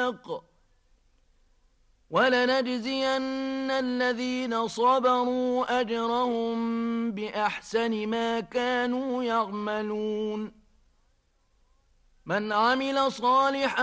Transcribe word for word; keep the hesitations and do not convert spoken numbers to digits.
الحق ولنجزين الذين صبروا أجرهم بأحسن ما كانوا يعملون من عمل صالحا